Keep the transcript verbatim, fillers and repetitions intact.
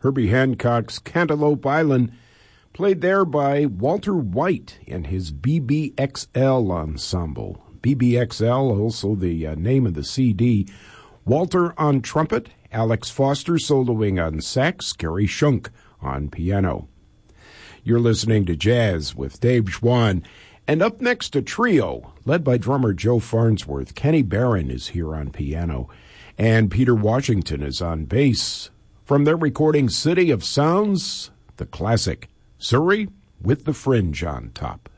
Herbie Hancock's Cantaloupe Island, played there by Walter White and his B B X L ensemble. B B X L, also the uh, name of the C D. Walter on trumpet, Alex Foster soloing on sax, Gary Shunk on piano. You're listening to Jazz with Dave Schwann. And up next, a trio led by drummer Joe Farnsworth. Kenny Barron is here on piano, and Peter Washington is on bass. From their recording City of Sounds, the classic Surrey with the Fringe on top.